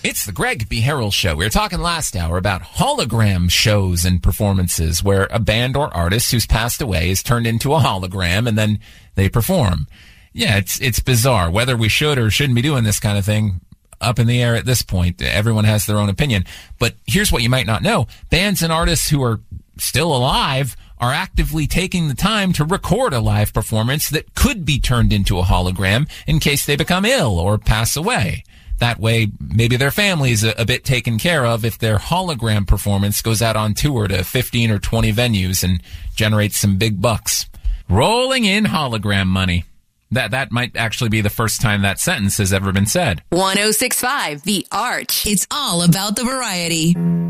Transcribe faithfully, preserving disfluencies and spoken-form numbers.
It's the Greg B. Harrell Show. We were talking last hour about hologram shows and performances where a band or artist who's passed away is turned into a hologram and then they perform. Yeah, it's it's bizarre. Whether we should or shouldn't be doing this kind of thing, up in the air at this point. Everyone has their own opinion. But here's what you might not know. Bands and artists who are still alive are actively taking the time to record a live performance that could be turned into a hologram in case they become ill or pass away. That way, maybe their family's a, a bit taken care of if their hologram performance goes out on tour to fifteen or twenty venues and generates some big bucks. Rolling in hologram money. That that might actually be the first time that sentence has ever been said. one oh six point five The Arch. It's all about the variety.